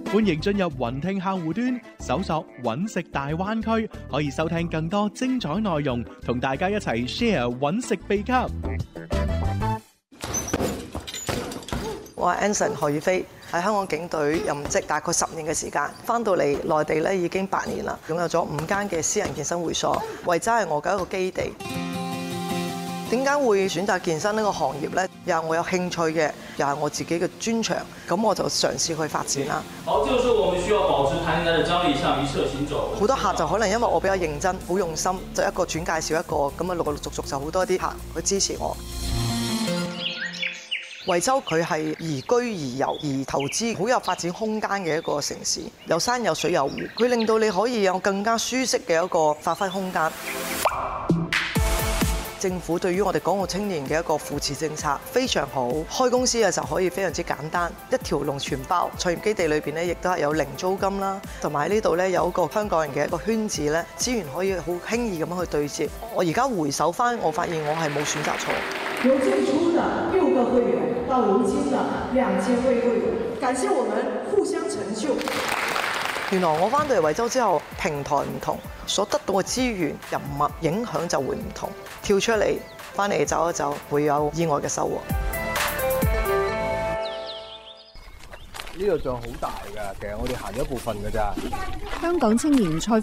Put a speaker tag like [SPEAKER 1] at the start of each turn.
[SPEAKER 1] 歡迎進入雲聽客戶端，搜索揾食大灣區，可以收聽更多精彩內容，同大家一齊 share 揾食秘笈。
[SPEAKER 2] 我係 Anson 何宇飛，喺香港警隊任職大概10年嘅時間，翻到嚟內地咧已經8年啦，擁有咗5間嘅私人健身會所，維州係我嘅一個基地。點解會選擇健身呢個行業呢？又係我有興趣嘅，又係我自己嘅專長，咁我就嘗試去發展啦。
[SPEAKER 3] 好，這個時候我們需要保持彈彈的張力，向一側行走。
[SPEAKER 2] 好多客就可能因為我比較認真、好用心，就一個轉介紹一個，咁啊陸陸續續就好多啲客去支持我。惠州佢係宜居宜遊宜投資，好有發展空間嘅一個城市，有山有水有湖，佢令到你可以有更加舒適嘅一個發揮空間。政府對於我哋港澳青年嘅一個扶持政策非常好，開公司嘅時候可以非常之簡單，一條龍全包。創業基地裏邊咧，亦都係有零租金啦，同埋喺呢度咧有一個香港人嘅一個圈子咧，資源可以好輕易咁樣去對接。我而家回首翻，我發現我係冇選擇錯。
[SPEAKER 4] 由最初的6個會員到如今的2000位會員，感謝我們互相成就。
[SPEAKER 2] 原來我翻到嚟惠州之後，平台唔同，所得到嘅資源、人脈影響就會唔同。跳出嚟，翻嚟走一走，會有意外嘅收穫。
[SPEAKER 5] 呢個像好大㗎，其實我哋行咗一部分㗎咋。
[SPEAKER 6] 香港青年賽